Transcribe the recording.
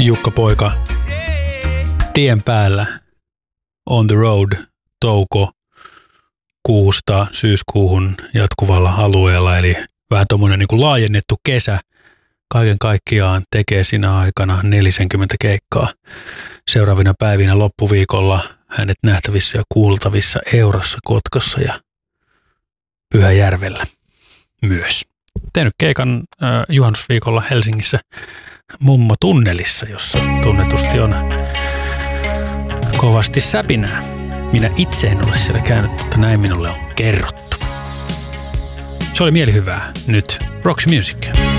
Jukka Poika tien päällä on the road toukokuusta syyskuuhun jatkuvalla alueella, eli vähän tommoinen niin kuin laajennettu kesä. Kaiken kaikkiaan tekee siinä aikana 40 keikkaa. Seuraavina päivinä loppuviikolla hänet nähtävissä ja kuultavissa Eurassa, Kotkassa ja Pyhäjärvellä myös. Tehnyt keikan juhannusviikolla Helsingissä Mummo-tunnelissa, jossa tunnetusti on kovasti säpinää. Minä itse en ole siellä käynyt, mutta näin minulle on kerrottu. Se oli mielihyvää. Nyt Roxy Music.